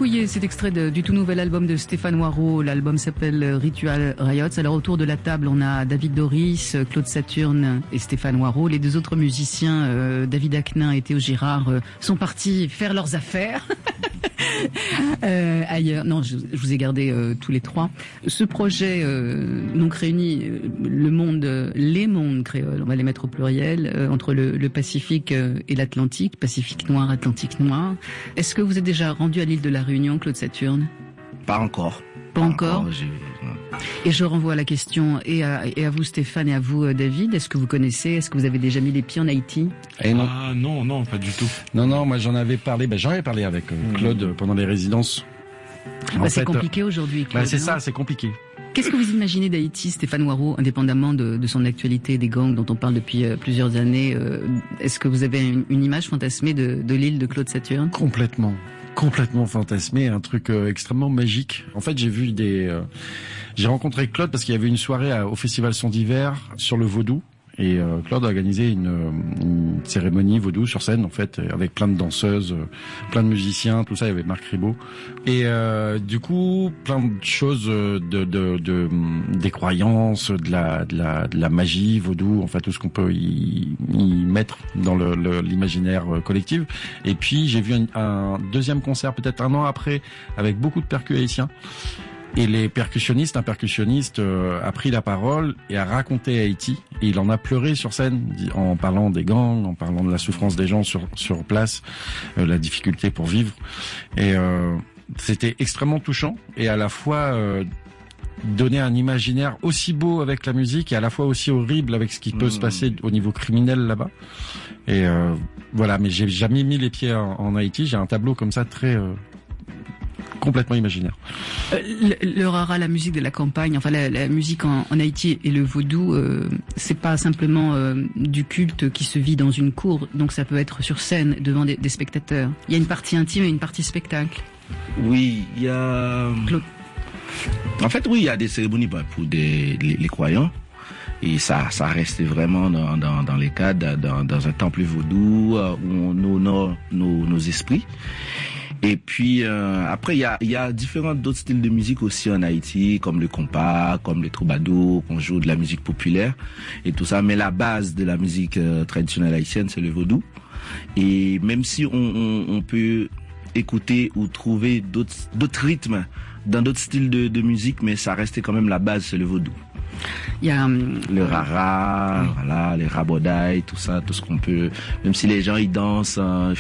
Couillet, cet extrait du tout nouvel album de Stéphane Noireau. L'album s'appelle Ritual Riots. Alors autour de la table, on a David Doris, Claude Saturne et Stéphane Noireau. Les deux autres musiciens, David Aknin et Théo Girard, sont partis faire leurs affaires ailleurs. Non, je vous ai gardé tous les trois. Ce projet donc réunit les mondes créoles, on va les mettre au pluriel, entre le Pacifique et l'Atlantique, Pacifique noir, Atlantique noir. Est-ce que vous êtes déjà rendu à l'île de la Réunion, Claude Saturne? Pas encore. Pas encore. Et je renvoie la question et à vous Stéphane et à vous David. Est-ce que vous connaissez, est-ce que vous avez déjà mis les pieds en Haïti? Non. Ah non, pas du tout. Non, moi j'en avais parlé avec Claude pendant les résidences. C'est compliqué aujourd'hui, Claude. C'est ça, c'est compliqué. Qu'est-ce que vous imaginez d'Haïti, Stéphane Noireau, indépendamment de son actualité, des gangs dont on parle depuis plusieurs années? Est-ce que vous avez une image fantasmée de l'île de Claude Saturne? Complètement fantasmé, un truc extrêmement magique. En fait, j'ai rencontré Claude parce qu'il y avait une soirée au Festival Son d'hiver sur le vaudou. Et Claude a organisé une cérémonie vaudou sur scène, en fait, avec plein de danseuses, plein de musiciens, tout ça. Il y avait Marc Ribot. Et du coup, plein de choses des croyances, de la magie vaudou, enfin tout ce qu'on peut y mettre dans l'imaginaire collectif. Et puis j'ai vu un deuxième concert, peut-être un an après, avec beaucoup de percus haïtiens. Et un percussionniste a pris la parole et a raconté Haïti. Et il en a pleuré sur scène en parlant des gangs, en parlant de la souffrance des gens sur place, la difficulté pour vivre. Et c'était extrêmement touchant et à la fois donner un imaginaire aussi beau avec la musique et à la fois aussi horrible avec ce qui peut se passer au niveau criminel là-bas. Et voilà, mais j'ai jamais mis les pieds en Haïti. J'ai un tableau comme ça très complètement imaginaire. Le rara, la musique de la campagne, enfin la musique en Haïti et le vaudou, c'est pas simplement du culte qui se vit dans une cour, donc ça peut être sur scène devant des spectateurs. Il y a une partie intime et une partie spectacle. Oui, il y a... Claude. En fait, oui, il y a des cérémonies pour les croyants. Et ça reste vraiment dans les cadres, dans un temple vaudou où on honore nos esprits. Et puis après il y a différents d'autres styles de musique aussi en Haïti, comme le compas, comme les troubadours, qu'on joue de la musique populaire et tout ça. Mais la base de la musique traditionnelle haïtienne, c'est le vaudou. Et même si on peut écouter ou trouver d'autres rythmes dans d'autres styles de musique, mais ça restait quand même la base, c'est le vaudou. Il y a le rara, voilà, les rabodailles, tout ça, tout ce qu'on peut. Même si les gens ils dansent,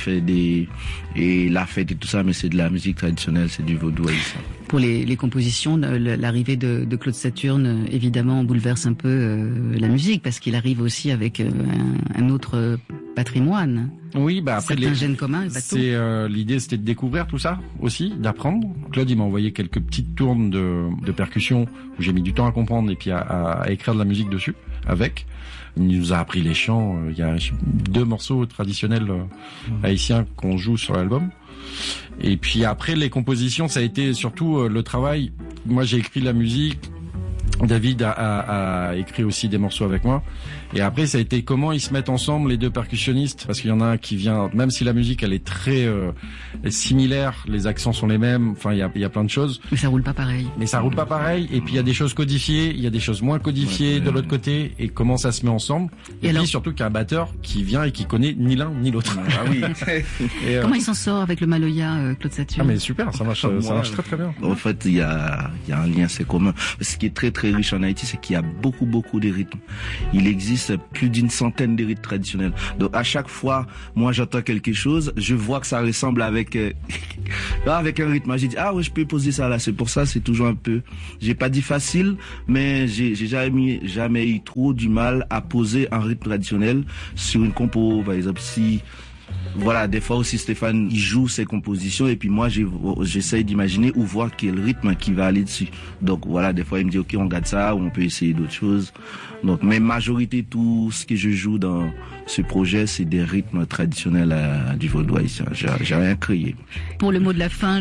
et la fête et tout ça, mais c'est de la musique traditionnelle, c'est du vaudou haïtien. Pour les compositions, l'arrivée de Claude Saturne, évidemment, bouleverse un peu la musique parce qu'il arrive aussi avec un autre patrimoine. Oui, après certains gènes communs. L'idée, c'était de découvrir tout ça aussi, d'apprendre. Claude, il m'a envoyé quelques petites tournes de percussions où j'ai mis du temps à comprendre et puis à écrire de la musique dessus avec. Il nous a appris les chants. Il y a 2 morceaux traditionnels haïtiens qu'on joue sur l'album. Et puis après, les compositions, ça a été surtout le travail. Moi, j'ai écrit la musique. David a écrit aussi des morceaux avec moi. Et après, ça a été comment ils se mettent ensemble, les deux percussionnistes, parce qu'il y en a un qui vient, même si la musique elle est très similaire, les accents sont les mêmes, enfin il y a plein de choses. Mais ça roule pas pareil. Et puis il y a des choses codifiées, il y a des choses moins codifiées de l'autre côté, et comment ça se met ensemble. Et puis surtout qu'il y a un batteur qui vient et qui connaît ni l'un ni l'autre. Ah oui. Comment il s'en sort avec le Maloya, Claude Saturne? Ah mais super, ça marche très très bien. En fait, il y a un lien, c'est commun. Ce qui est très très riche en Haïti, c'est qu'il y a beaucoup de rythmes. Il existe plus d'une centaine de rythmes traditionnels. Donc à chaque fois, moi j'entends quelque chose, je vois que ça ressemble avec avec un rythme. J'ai dit oui, je peux poser ça là. C'est pour ça, c'est toujours un peu. J'ai pas dit facile, mais j'ai jamais eu trop du mal à poser un rythme traditionnel sur une compo. Par exemple, si voilà, des fois aussi Stéphane il joue ses compositions et puis moi j'essaye d'imaginer ou voir quel rythme qui va aller dessus. Donc voilà, des fois il me dit ok, on garde ça ou on peut essayer d'autres choses. Donc mais majorité tout ce que je joue dans ce projet, c'est des rythmes traditionnels du vaudou haïtien. J'ai rien créé. Pour le mot de la fin,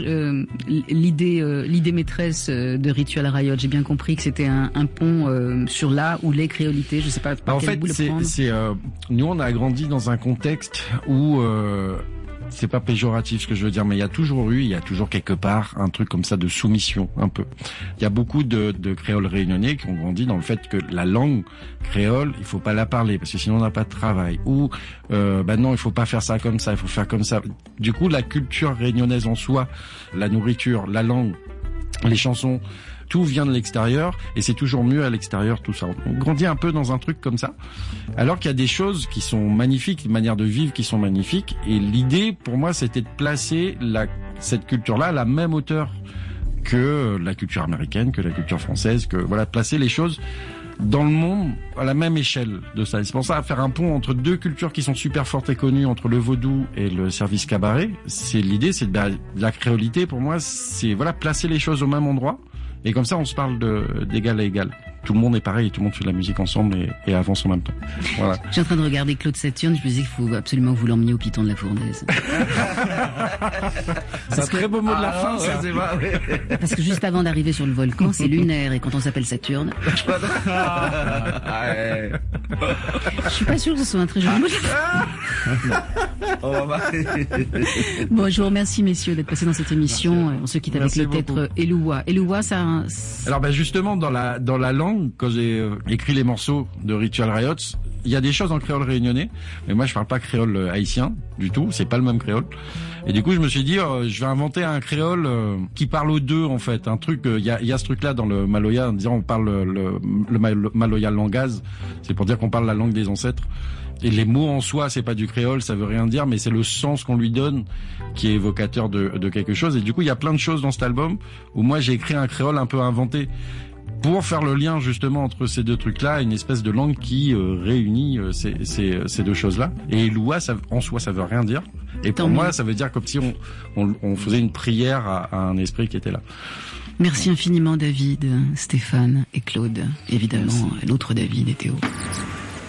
l'idée maîtresse de Ritual Riot, j'ai bien compris que c'était un pont sur la ou les créolités, je sais pas par quel bout le prendre. Nous on a grandi dans un contexte où c'est pas péjoratif ce que je veux dire, mais il y a toujours quelque part un truc comme ça de soumission, un peu. Il y a beaucoup de créoles réunionnais qui ont grandi dans le fait que la langue créole, il faut pas la parler parce que sinon on n'a pas de travail. Ou non, il faut pas faire ça comme ça, il faut faire comme ça. Du coup, la culture réunionnaise en soi, la nourriture, la langue, les chansons, tout vient de l'extérieur et c'est toujours mieux à l'extérieur, tout ça. On grandit un peu dans un truc comme ça, alors qu'il y a des choses qui sont magnifiques, des manières de vivre qui sont magnifiques. Et l'idée, pour moi, c'était de placer cette culture-là à la même hauteur que la culture américaine, que la culture française, placer les choses dans le monde à la même échelle de ça. Et c'est pour ça, faire un pont entre deux cultures qui sont super fortes et connues, entre le vaudou et le service cabaret. L'idée, c'est de la créolité. Pour moi, c'est placer les choses au même endroit. Et comme ça, on se parle d'égal à égal. Tout le monde est pareil, tout le monde fait de la musique ensemble et avance en même temps. Voilà. Je suis en train de regarder Claude Saturne, je me disais qu'il faut absolument que vous l'emmeniez au Piton de la Fournaise. C'est un très beau mot de la fin, ça. Parce que juste avant d'arriver sur le volcan, c'est lunaire, et quand on s'appelle Saturne... Je suis pas sûr que ce soit un très joli mot de la fin. Bon, je vous remercie, messieurs, d'être passés dans cette émission. On se quitte avec le titre Eloua. Eloua, ça... Alors, justement, dans la langue, quand j'ai écrit les morceaux de Ritual Riots, il y a des choses en créole réunionnais, mais moi je parle pas créole haïtien du tout, c'est pas le même créole. Et du coup je me suis dit, je vais inventer un créole qui parle aux deux en fait. Un truc, il y a ce truc-là dans le Maloya, en disant on parle le Maloya langaz, c'est pour dire qu'on parle la langue des ancêtres. Et les mots en soi, c'est pas du créole, ça veut rien dire, mais c'est le sens qu'on lui donne qui est évocateur de quelque chose. Et du coup il y a plein de choses dans cet album où moi j'ai écrit un créole un peu inventé, pour faire le lien justement entre ces deux trucs-là, une espèce de langue qui réunit ces deux choses-là. Et Eloua, en soi, ça veut rien dire. Et pour moi, ça veut dire comme si on faisait une prière à un esprit qui était là. Merci infiniment David, Stéphane et Claude. Évidemment, l'autre David et Théo.